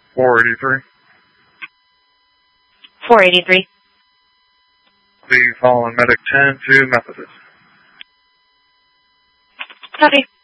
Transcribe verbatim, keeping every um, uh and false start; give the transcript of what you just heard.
four eighty-three. four eighty-three. The following medic ten to Methodist. Copy.